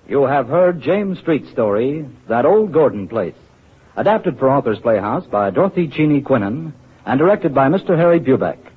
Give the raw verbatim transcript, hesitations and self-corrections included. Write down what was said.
You have heard James Street's story, That Old Gordon Place, adapted for Authors Playhouse by Dorothy Cheney Quinnen and directed by Mister Harry Bubeck.